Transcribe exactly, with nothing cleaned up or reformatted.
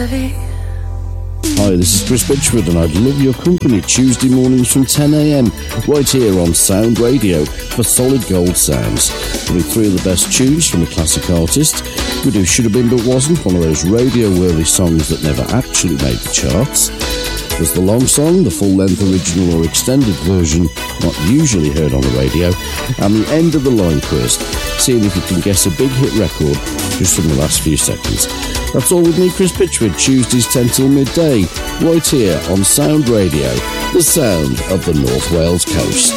Hi, this is Chris Bitchford and I'd love your company Tuesday mornings from ten a.m. right here on Sound Radio for Solid Gold Sounds. We'll do three of the best tunes from a classic artist. We do Should Have Been But Wasn't, one of those radio-worthy songs that never actually made the charts. There's the long song, the full-length original or extended version, not usually heard on the radio, and the end of the line quiz, seeing if you can guess a big hit record just from the last few seconds. That's all with me, Chris Pitchford, Tuesdays ten till midday, right here on Sound Radio, the sound of the North Wales coast.